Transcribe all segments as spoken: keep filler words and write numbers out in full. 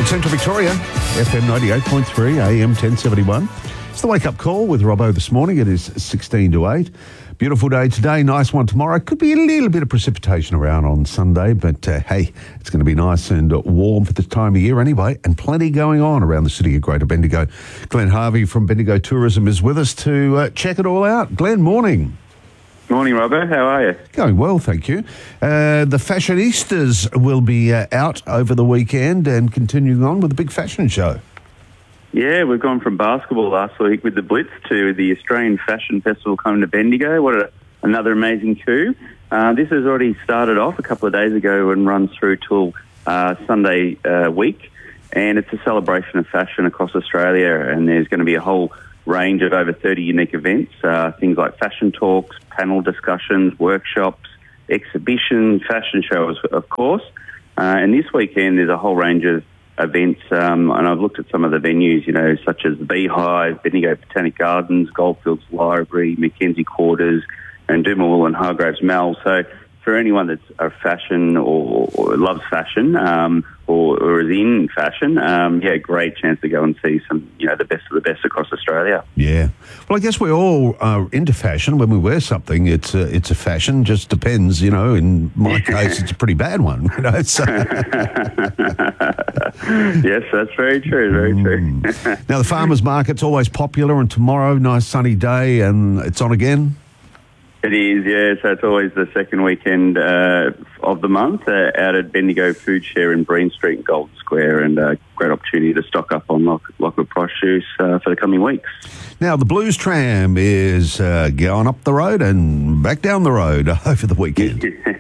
Gold Central Victoria, F M ninety-eight point three, A M ten seventy-one. It's the wake-up call with Robbo this morning. It is sixteen to eight. Beautiful day today, nice one tomorrow. Could be a little bit of precipitation around on Sunday, but uh, hey, it's going to be nice and warm for this time of year anyway, and plenty going on around the city of Greater Bendigo. Glenn Harvey from Bendigo Tourism is with us to uh, check it all out. Glenn, morning. Morning, Robert. How are you? Going well, thank you. Uh, the Fashionistas will be uh, out over the weekend and continuing on with the big fashion show. Yeah, we've gone from basketball last week with the Blitz to the Australian Fashion Festival coming to Bendigo. What a, another amazing coup. Uh, this has already started off a couple of days ago and runs through till uh, Sunday uh, week. And it's a celebration of fashion across Australia, and there's going to be a whole range of over thirty unique events, uh, things like fashion talks, panel discussions, workshops, exhibitions, fashion shows, of course. Uh, and this weekend there's a whole range of events, um, and I've looked at some of the venues, you know, such as the Beehive, Bendigo Botanic Gardens, Goldfields Library, Mackenzie Quarters, and Doomal and Hargraves Mall. So for anyone that's a fashion or, or loves fashion um, or, or is in fashion, um, yeah, great chance to go and see some, you know, the best of the best across Australia. Yeah. Well, I guess we all are into fashion. When we wear something, it's a, it's a fashion. Just depends, you know. In my case, it's a pretty bad one. You know. So. Yes, that's very true. Very true. Mm. Now, the farmers market's always popular, and tomorrow, nice sunny day, and it's on again. It is, yeah. So it's always the second weekend uh, of the month uh, out at Bendigo Food Share in Breen Street and Gold Square, and a uh, great opportunity to stock up on Lock- Lockwood Price juice uh, for the coming weeks. Now, the Blues Tram is uh, going up the road and back down the road over the weekend.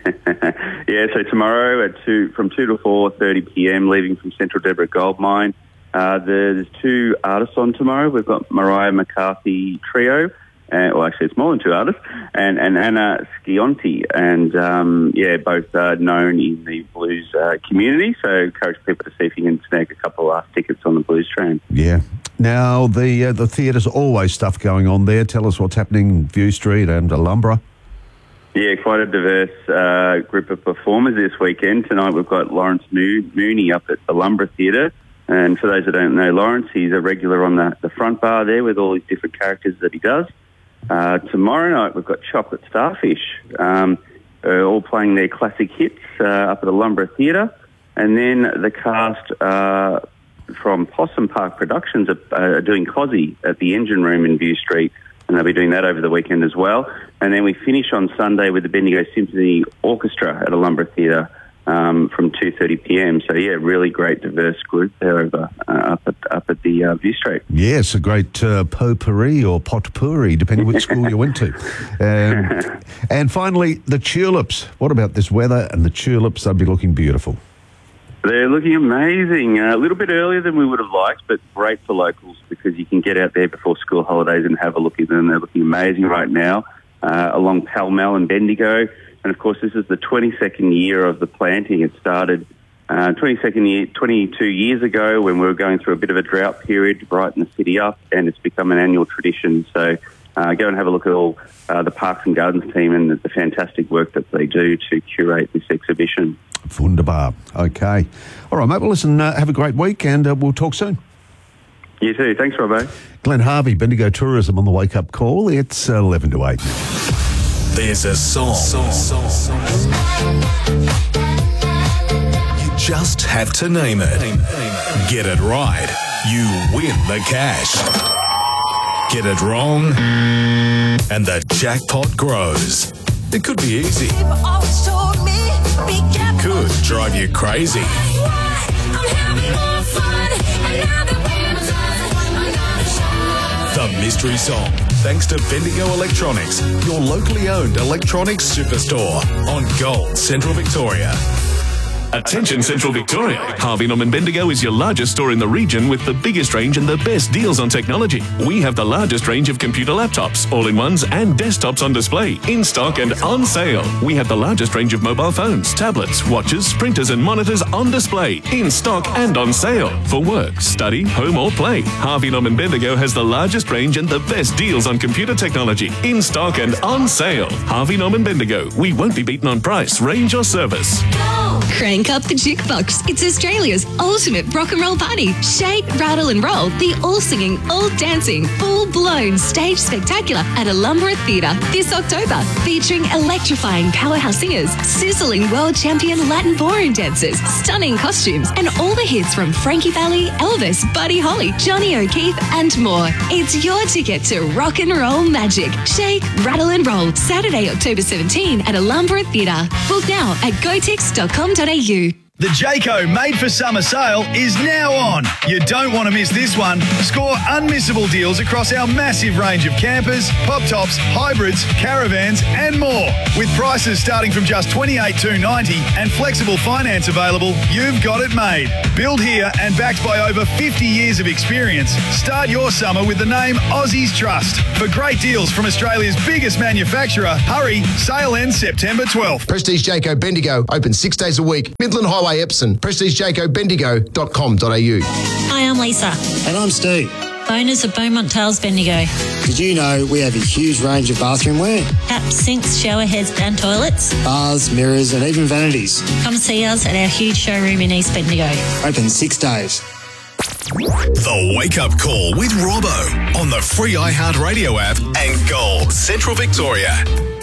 Yeah, so tomorrow at two, from two to four thirty p.m, leaving from Central Deborah Gold Mine. Uh, there's two artists on tomorrow. We've got Mariah McCarthy Trio. Uh, well, actually, it's more than two artists, and, and Anna Schionti, and um, yeah, both uh, known in the blues uh, community. So, encourage people to see if you can snag a couple of last tickets on the Blues Tram. Yeah. Now, the uh, the theatre's always stuff going on there. Tell us what's happening in View Street and Alumbra. Yeah, quite a diverse uh, group of performers this weekend. Tonight, we've got Lawrence Mooney up at the Alumbra Theatre. And for those that don't know Lawrence, he's a regular on the, the front bar there with all these different characters that he does. Uh, tomorrow night, we've got Chocolate Starfish, um, uh, all playing their classic hits uh, up at the Alumbra Theatre. And then the cast uh, from Possum Park Productions are, are doing Cozzy at the Engine Room in View Street, and they'll be doing that over the weekend as well. And then we finish on Sunday with the Bendigo Symphony Orchestra at Alumbra Theatre um, from two thirty p.m. So, yeah, really great, diverse group there over uh, up at up at the uh, View Street. Yes, a great uh, potpourri or potpourri, depending which school you went to. Um, and finally, the tulips. What about this weather and the tulips? They'll be looking beautiful. They're looking amazing. Uh, a little bit earlier than we would have liked, but great for locals because you can get out there before school holidays and have a look at them. They're looking amazing right now uh, along Pall Mall and Bendigo. And, of course, this is the twenty-second year of the planting. It started uh, twenty-second year, twenty-two years ago when we were going through a bit of a drought period to brighten the city up, and it's become an annual tradition. So uh, go and have a look at all uh, the Parks and Gardens team and the, the fantastic work that they do to curate this exhibition. Wunderbar. Okay. All right, mate. Well, listen, uh, have a great week, and uh, we'll talk soon. You too. Thanks, Robbo. Glenn Harvey, Bendigo Tourism on the Wake Up Call. It's eleven to eight. There's a song. song, song, song. You just have to name it. Get it right, you win the cash. Get it wrong, and the jackpot grows. It could be easy. It could drive you crazy. The mystery song, thanks to Bendigo Electronics, your locally owned electronics superstore on Gold Central Victoria. Attention Central Victoria. Harvey Norman Bendigo is your largest store in the region with the biggest range and the best deals on technology. We have the largest range of computer laptops, all-in-ones and desktops on display, in stock and on sale. We have the largest range of mobile phones, tablets, watches, printers and monitors on display, in stock and on sale. For work, study, home or play, Harvey Norman Bendigo has the largest range and the best deals on computer technology, in stock and on sale. Harvey Norman Bendigo. We won't be beaten on price, range or service. Crank Crank up the jukebox. It's Australia's ultimate rock and roll party. Shake, rattle and roll. The all-singing, all-dancing, full-blown stage spectacular at Alumbra Theatre this October. Featuring electrifying powerhouse singers, sizzling world champion Latin ballroom dancers, stunning costumes, and all the hits from Frankie Valli, Elvis, Buddy Holly, Johnny O'Keefe, and more. It's your ticket to rock and roll magic. Shake, rattle and roll. Saturday, October seventeenth at Alumbra Theatre. Book now at gotix dot com dot a u. The Jayco Made for Summer sale is now on. You don't want to miss this one. Score unmissable deals across our massive range of campers, pop tops, hybrids, caravans and more. With prices starting from just twenty-eight thousand two hundred ninety dollars and flexible finance available, you've got it made. Built here and backed by over fifty years of experience, start your summer with the name Aussies Trust. For great deals from Australia's biggest manufacturer, hurry, sale ends September twelfth. Prestige Jayco Bendigo, open six days a week. Midland Highway Epsom, prestige jayco bendigo dot com dot a u. Hi, I'm Lisa. And I'm Steve. Owners of Beaumont Tales Bendigo. Did you know we have a huge range of bathroom wear? Taps, sinks, shower heads and toilets. Baths, mirrors and even vanities. Come see us at our huge showroom in East Bendigo. Open six days. The Wake Up Call with Robbo on the free iHeartRadio app and Gold Central Victoria.